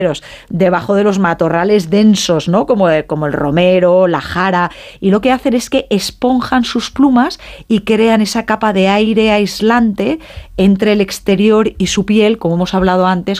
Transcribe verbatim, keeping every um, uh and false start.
debajo de los matorrales densos, ¿no? Como, como el romero, la jara, y lo que hacen es que esponjan sus plumas y crean esa capa de aire aislante entre el exterior y su piel, como hemos hablado antes,